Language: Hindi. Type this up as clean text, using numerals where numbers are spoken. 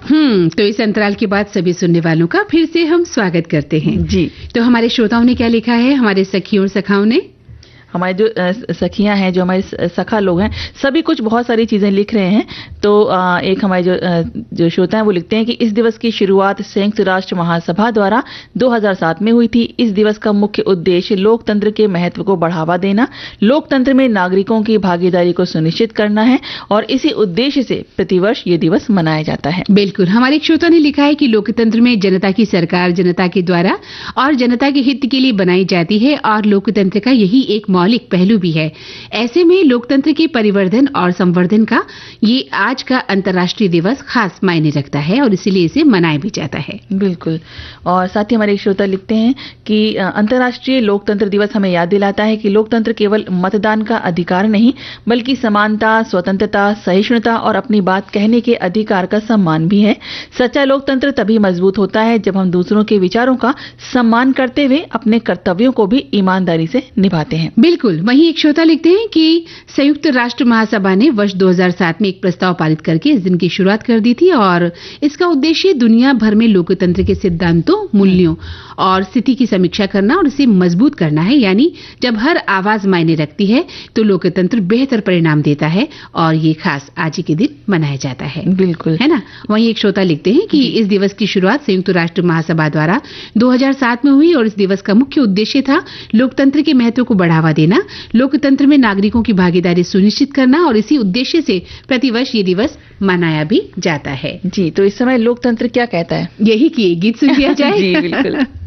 तो इस अंतराल के बाद सभी सुनने वालों का फिर से हम स्वागत करते हैं जी। तो हमारे श्रोताओं ने क्या लिखा है, हमारे सखियों और सखाओं ने? हमारे जो सखियां हैं, जो हमारे सखा लोग हैं, सभी कुछ बहुत सारी चीजें लिख रहे हैं। तो एक हमारे जो श्रोता हैं वो लिखते हैं कि इस दिवस की शुरुआत संयुक्त राष्ट्र महासभा द्वारा 2007 में हुई थी। इस दिवस का मुख्य उद्देश्य लोकतंत्र के महत्व को बढ़ावा देना, लोकतंत्र में नागरिकों की भागीदारी को सुनिश्चित करना है और इसी उद्देश्य से प्रतिवर्ष ये दिवस मनाया जाता है। बिल्कुल, हमारे एक श्रोता ने लिखा है कि लोकतंत्र में जनता की सरकार जनता के द्वारा और जनता के हित के लिए बनाई जाती है और लोकतंत्र का यही एक मौलिक पहलू भी है। ऐसे में लोकतंत्र के परिवर्धन और संवर्धन का ये आज का अंतर्राष्ट्रीय दिवस खास मायने रखता है और इसीलिए इसे मनाया भी जाता है। बिल्कुल। और साथ ही हमारे एक श्रोता लिखते हैं कि अंतर्राष्ट्रीय लोकतंत्र दिवस हमें याद दिलाता है कि लोकतंत्र केवल मतदान का अधिकार नहीं, बल्कि समानता, स्वतंत्रता, सहिष्णुता और अपनी बात कहने के अधिकार का सम्मान भी है। सच्चा लोकतंत्र तभी मजबूत होता है जब हम दूसरों के विचारों का सम्मान करते हुए अपने कर्तव्यों को भी ईमानदारी से निभाते हैं। बिल्कुल। वहीं एक श्रोता लिखते हैं कि संयुक्त राष्ट्र महासभा ने वर्ष 2007 में एक प्रस्ताव पारित करके इस दिन की शुरुआत कर दी थी और इसका उद्देश्य दुनिया भर में लोकतंत्र के सिद्धांतों, मूल्यों और स्थिति की समीक्षा करना और इसे मजबूत करना है। यानी जब हर आवाज मायने रखती है तो लोकतंत्र बेहतर परिणाम देता है और ये खास आज ही के दिन मनाया जाता है। बिल्कुल, है ना। वहीं एक श्रोता लिखते हैं कि इस दिवस की शुरुआत संयुक्त राष्ट्र महासभा द्वारा 2007 में हुई और इस दिवस का मुख्य उद्देश्य था लोकतंत्र के महत्व को बढ़ावा देना, लोकतंत्र में नागरिकों की भागीदारी सुनिश्चित करना और इसी उद्देश्य से प्रतिवर्ष ये दिवस मनाया भी जाता है। जी। तो इस समय लोकतंत्र क्या कहता है, यही कि गीत सुन लिया जाए। जी बिल्कुल।